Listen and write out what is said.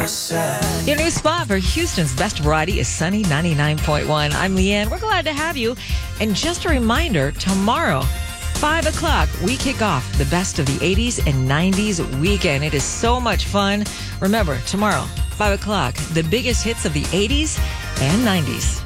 Your new spot for Houston's best variety is Sunny 99.1. I'm Leanne. We're glad to have you. And just a reminder, tomorrow, 5 o'clock, we kick off the best of the 80s and 90s weekend. It is so much fun. Remember, tomorrow, 5 o'clock, the biggest hits of the 80s and 90s.